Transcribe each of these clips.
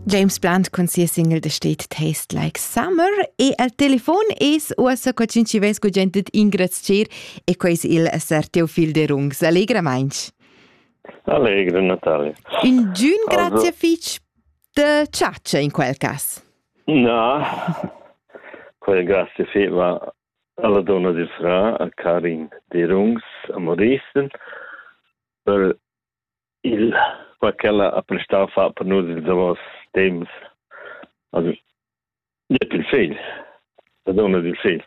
James Blunt con sia single de stet Taste Like Summer e al telefon es ussa co cinci co gentet Ingrid Scher e quais il Serteo fil de rungs. Allegra mainch. Allegra, Natalia. Un giun grazie fitch de ciaccia in quel cas. No, quel grazie fitch va alla donna di Fra, a Karin de rungs, a Maurice, per il quella ha prestato fa per noi il zavos temps. Also, il figlio, la donna del figlio.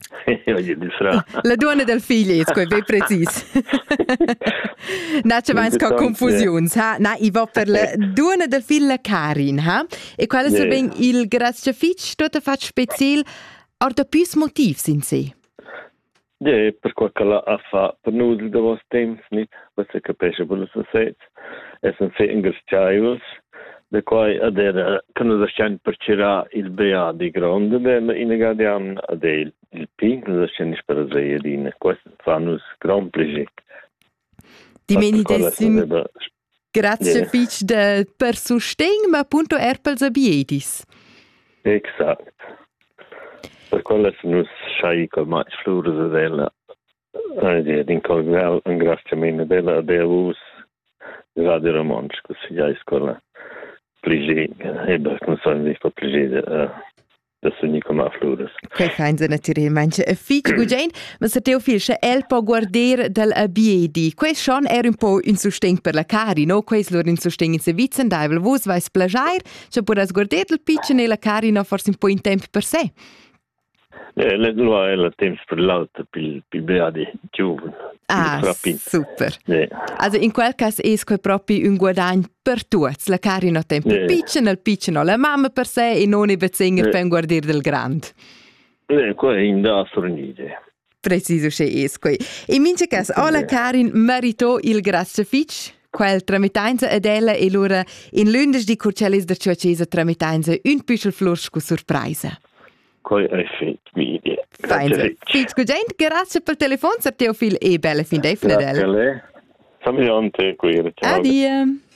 La donna del figlio, è ben preciso. Non c'è mai confusione. No, io va per la donna del figlio Karin. E quale è ben il grazie fitch, tutto fatto speciale, ha da più motivi in sé. Per quella ha fatto per noi il zavos temps, non si capisce per la società. E sono fatto ingraziados, da quai adera, che non lasciano percerà il bea di grande, in negadiam adel il pin, non lasciano sperare di questo fa nos gran piacere. Di meni desin, grazie fitch per sostegno, ma appunto erpels abiedis. Esatto. Per quello se nos scai col match flores adela, in colvel, un graziamento adela adelus, Radio Romansch, che si già scuola piacere, e non so se fa piacere da sogni come a flores. Che fanno naturalmente. Fitch Gugen, ma se te filsce el può guardare dall'abiedi. Questo era un po' un sostegno per la cari, no? Questo era un sostegno in servizio, dai, vos vais plagiare, cioè puoi guardare il pitchen e la cari no forse un po' in tempo per sé. Lo è il tempo per l'altro, per beati giovani. Ah, super. Also in quel caso è proprio un guadagno per tutti. La cari no tempo il pitchen no la mamma per sé e non i bezzinger per guardare del grande. Qua è in da sornide. Preciso che è qui. In mince caso, la Karin merito il grazie fitch. Quel tramitanza ed ella e loro in lundes di Corcellis der Ciocesa tramitanza un piccolo flors con sorpresa. Coi è fit video. Grazie. Grazie per il telefono, Serteo fil e bella fin dei fledel. Grazie a lei. Fammi ante qui. Addio.